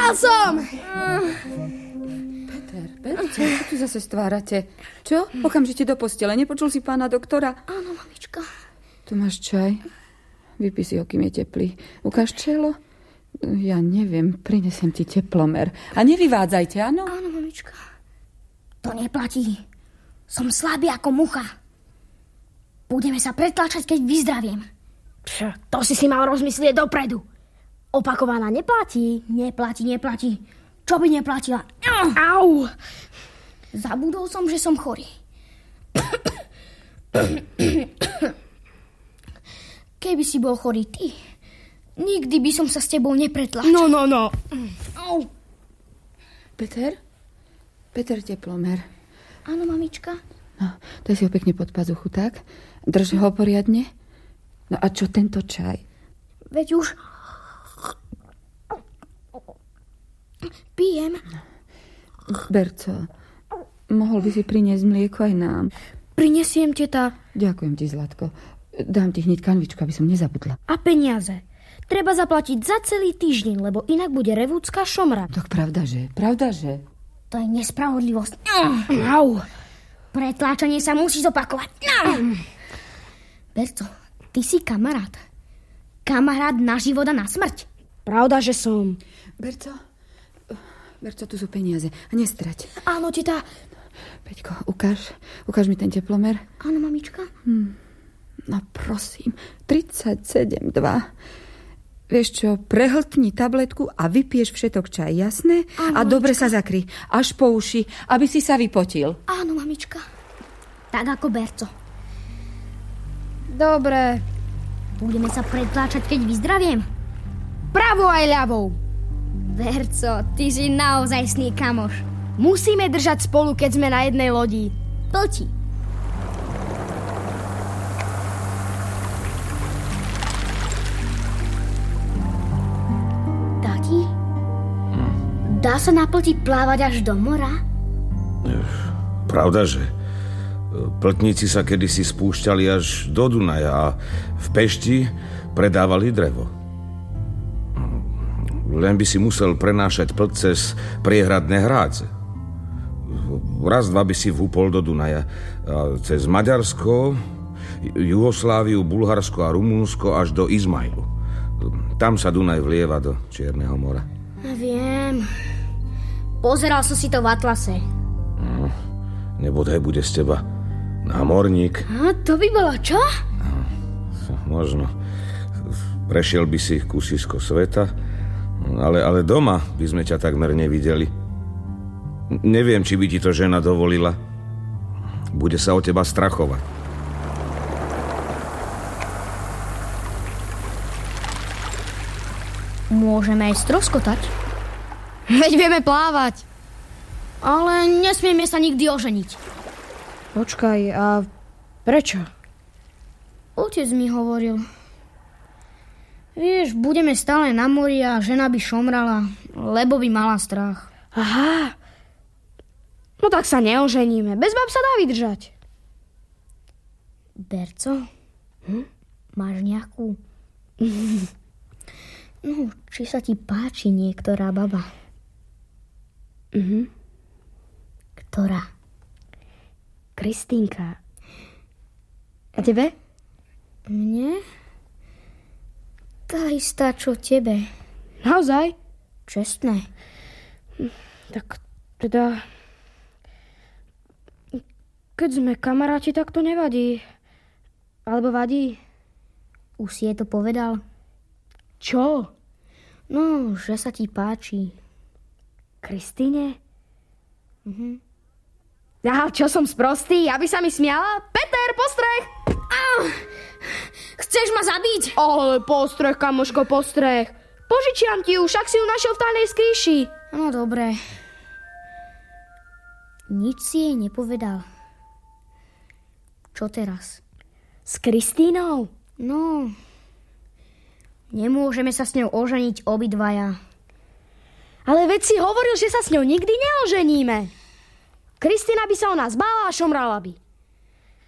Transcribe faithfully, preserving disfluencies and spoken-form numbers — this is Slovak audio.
Zomrel som! Peter, Peter, čo tu zase stvárate? Čo? Okamžite do postele. Nepočul si pána doktora? Áno, mamička. Tu máš čaj. Vypij si ho, kým je teplý. Ukáž čelo? Ja neviem, prinesem ti teplomer. A nevyvádzajte, áno? Áno, mamička. To neplatí. Som slabý ako mucha. Budeme sa pretláčať, keď vyzdraviem. Pš, to si si mal rozmyslieť dopredu. Opakovaná neplatí. Neplatí, neplatí. Čo by neplatila? Au! Zabudol som, že som chorý. Keby si bol chorý ty, nikdy by som sa s tebou nepretlačil. No, no, no. Au. Peter? Peter, teplomer. Áno, mamička. No, daj si ho pekne pod pazuchu, tak? Drž ho poriadne. No a čo tento čaj? Veď už... Pijem. Berco, mohol by si priniesť mlieko aj nám. Prinesiem, teta. Ďakujem ti, Zlatko. Dám ti hneď kanvičku, aby som nezabudla. A peniaze. Treba zaplatiť za celý týždeň, lebo inak bude revúcka šomra. Tak pravdaže, pravdaže. To je nespravodlivosť. Au. Pretláčanie sa musí zopakovať. Berco, ty si kamarát. Kamarát na život a na smrť. Pravda, že som. Berco, Berco, tu sú peniaze. A nestrať. Áno, teta. Peťko, ukáž, ukáž mi ten teplomer. Áno, mamička. Hm. No prosím, tridsaťsedem dva. Vieš čo, prehltni tabletku a vypiješ všetok čaj, jasné? Áno, a dobre mamička. sa zakry, až po uši, aby si sa vypotil. Áno, mamička. Tak ako Berco. Dobre. Budeme sa pretláčať, keď vyzdraviem. Pravou aj ľavou. Berco, ty si naozajstný kamoš. Musíme držať spolu, keď sme na jednej lodi. Plti. Tati? Hm. Dá sa na plti plávať až do mora? Pravda, že pltníci sa kedysi spúšťali až do Dunaja a v Pešti predávali drevo. Len by si musel prenášať plť cez priehradné hrádze. Raz, dva by si vúpol do Dunaja. A cez Maďarsko, Jugosláviu, Bulharsko a Rumunsko až do Izmailu. Tam sa Dunaj vlieva do Čierneho mora. Viem. Pozeral som si to v atlase. No, nebodaj bude z teba námorník. A to by bolo čo? No, možno. Prešiel by si kusisko sveta, ale, ale doma by sme ťa takmer nevideli. Neviem, či by ti to žena dovolila. Bude sa o teba strachovať. Môžeme aj stroskotať. Veď vieme plávať. Ale nesmieme sa nikdy oženiť. Počkaj, a prečo? Otec mi hovoril. Vieš, budeme stále na mori a žena by šomrala, lebo by mala strach. Aha. No tak sa neoženíme. Bez bab sa dá vydržať. Berco, hm? Máš nejakú... No, či sa ti páči niektorá baba? Mhm. Ktorá? Kristínka. A tebe? Mne? Tá istá, čo tebe. Naozaj? Čestné. Tak teda... Keď sme kamaráti, tak to nevadí. Alebo vadí? Už si jej to povedal? Čo? No, že sa ti páči. Kristíne? Mhm. Aha, čo som sprostý? Aby sa mi smiala? Peter, postreh! Au! Chceš ma zabiť? Ale postreh, kamoško, postreh. Požičiam ti ju, však si ju našiel v tajnej skríši. No, dobre. Nič si jej nepovedal. Čo teraz? S Kristínou? No, nemôžeme sa s ňou oženiť obidvaja. Ale veď si hovoril, že sa s ňou nikdy neoženíme. Kristína by sa o nás bála a šomrala by.